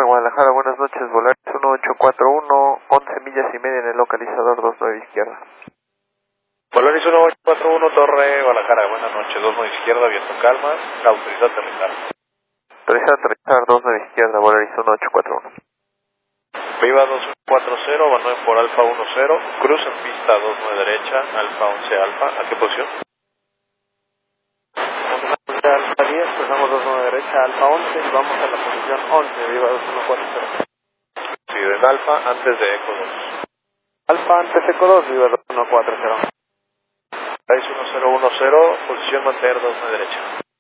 Torre Guadalajara, buenas noches, Volaris 1841, 11 millas y media en el localizador 29 izquierda. Volaris 1841, Torre Guadalajara, buenas noches, 29 izquierda, viento calma, autorizado a aterrizar. Autorizado a aterrizar 29 izquierda, Volaris 1841. Viva 2140, Van por Alfa 10, cruz en pista 29 derecha, Alfa 11 Alfa, ¿a qué posición? Alfa 10, cruzamos 29 derecha, Alfa 11 y vamos a la posición 11, Viva 2140. Sí, desde Alfa antes de Eco 2. Alfa antes Eco 2, Viva 2140. Volaris 1010, posición mantener 29 derecha.